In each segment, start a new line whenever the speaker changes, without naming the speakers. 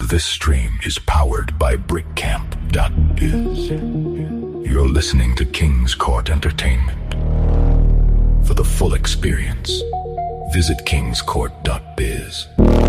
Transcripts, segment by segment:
This stream is powered by BrickCamp.biz. You're listening to King's Court Entertainment. For the full experience, visit kingscourt.biz.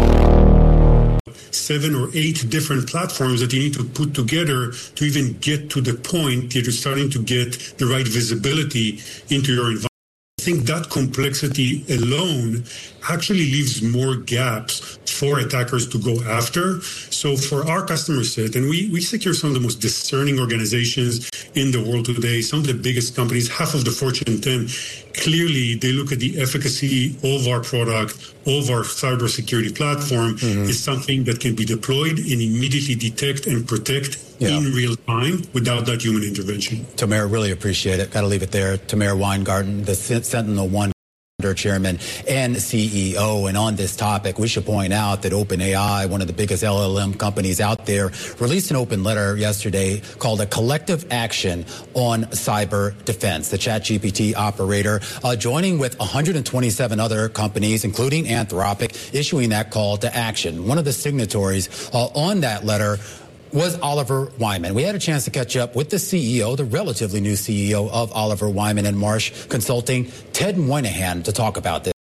7 or 8 different platforms that you need to put together to even get to the point that you're starting to get the right visibility into your environment. I think that complexity alone actually leaves more gaps for attackers to go after. So for our customer set, and we secure some of the most discerning organizations in the world today, some of the biggest companies, half of the Fortune 10, clearly they look at the efficacy of our product, of our cybersecurity platform, is something that can be deployed and immediately detect and protect in real time without that human intervention.
Tomer, really appreciate it. Got to leave it there. Tomer Weingarten, the SentinelOne Chairman and CEO. And on this topic, we should point out that OpenAI, one of the biggest LLM companies out there, released an open letter yesterday called a collective action on cyber defense. The ChatGPT operator joining with 127 other companies, including Anthropic, issuing that call to action. One of the signatories on that letter was Oliver Wyman. We had a chance to catch up with the CEO, the relatively new CEO of Oliver Wyman and Marsh Consulting, Ted Moynihan, to talk about this.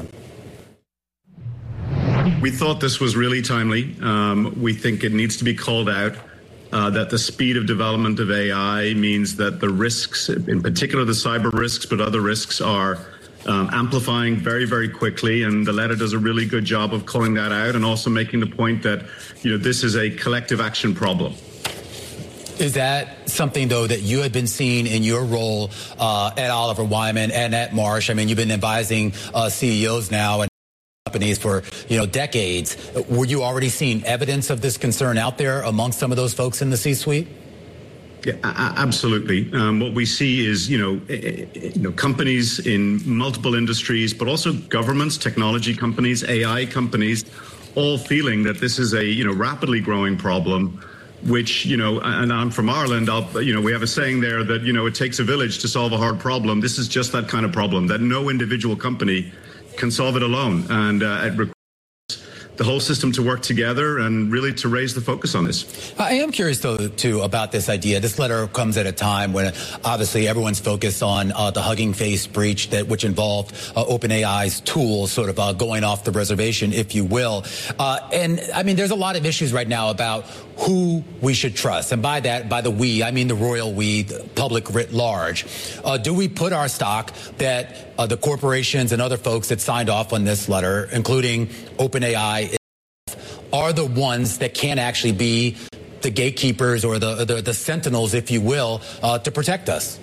We thought this was really timely. We think it needs to be called out that the speed of development of AI means that the risks, in particular the cyber risks, but other risks are amplifying very, very quickly, and the letter does a really good job of calling that out and also making the point that, this is a collective action problem.
Is that something, though, that you had been seeing in your role at Oliver Wyman and at Marsh? I mean, you've been advising CEOs now and companies for, decades. Were you already seeing evidence of this concern out there amongst some of those folks in the C-suite?
Yeah, absolutely. What we see is, companies in multiple industries, but also governments, technology companies, AI companies, all feeling that this is a, rapidly growing problem, which, and I'm from Ireland, we have a saying there that, it takes a village to solve a hard problem. This is just that kind of problem, that no individual company can solve it alone. And it requires the whole system to work together and really to raise the focus on this.
I am curious, though, too, about this idea. This letter comes at a time when obviously everyone's focused on the Hugging Face breach, which involved OpenAI's tools sort of going off the reservation, if you will. And I mean, there's a lot of issues right now about who we should trust. And by the we, I mean the royal we, the public writ large. Do we put our stock that the corporations and other folks that signed off on this letter, including OpenAI, are the ones that can actually be the gatekeepers or the sentinels, if you will, to protect us?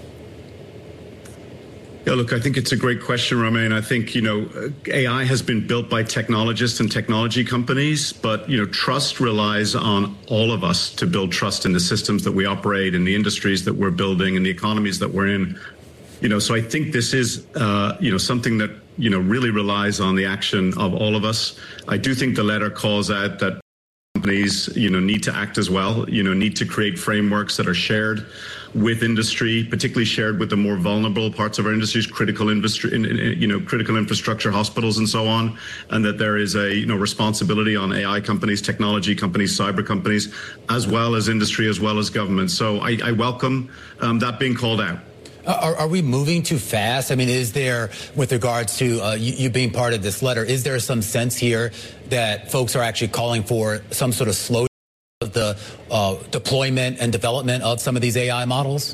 Yeah, look, I think it's a great question, Romain. I think, AI has been built by technologists and technology companies, but, trust relies on all of us to build trust in the systems that we operate, in the industries that we're building, in the economies that we're in. So I think this is, something that, really relies on the action of all of us. I do think the letter calls out that companies, need to act as well, need to create frameworks that are shared with industry, particularly shared with the more vulnerable parts of our industries, critical infrastructure, hospitals, and so on, and that there is a responsibility on AI companies, technology companies, cyber companies, as well as industry, as well as government. So I welcome that being called out.
Are we moving too fast? I mean, is there, with regards to you being part of this letter, is there some sense here that folks are actually calling for some sort of slow of the deployment and development of some of these AI models?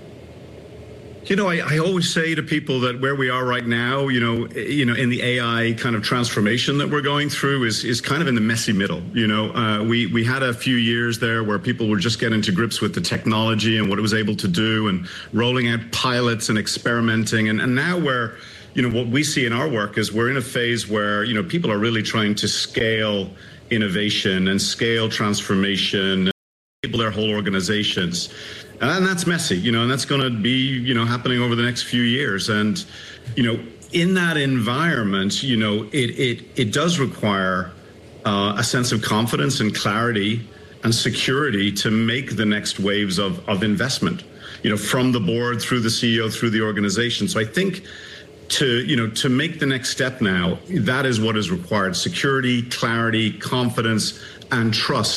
I always say to people that where we are right now, in the AI kind of transformation that we're going through is kind of in the messy middle. We had a few years there where people were just getting to grips with the technology and what it was able to do and rolling out pilots and experimenting. And now we're, what we see in our work is we're in a phase where, people are really trying to scale innovation and scale transformation, enable their whole organizations. And that's messy, and that's going to be, happening over the next few years. And, in that environment, it does require a sense of confidence and clarity and security to make the next waves of investment, from the board through the CEO, through the organization. So I think to make the next step now, that is what is required: security, clarity, confidence, and trust